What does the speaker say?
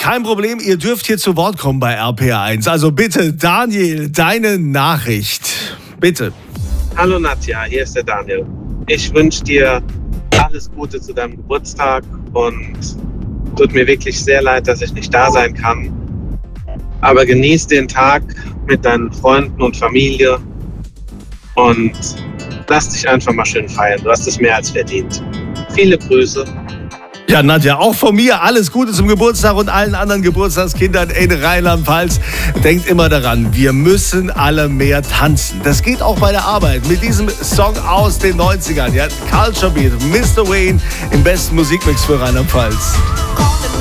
kein Problem, ihr dürft hier zu Wort kommen bei RPR1. Also bitte, Daniel, deine Nachricht. Bitte. Hallo Nadja, hier ist der Daniel. Ich wünsche dir alles Gute zu deinem Geburtstag und tut mir wirklich sehr leid, dass ich nicht da sein kann. Aber genieß den Tag mit deinen Freunden und Familie und lass dich einfach mal schön feiern. Du hast es mehr als verdient. Viele Grüße. Ja, Nadja, auch von mir alles Gute zum Geburtstag und allen anderen Geburtstagskindern in Rheinland-Pfalz. Denkt immer daran, wir müssen alle mehr tanzen. Das geht auch bei der Arbeit. Mit diesem Song aus den 90ern, ja, Culture Beat, Mr. Wayne im besten Musikmix für Rheinland-Pfalz.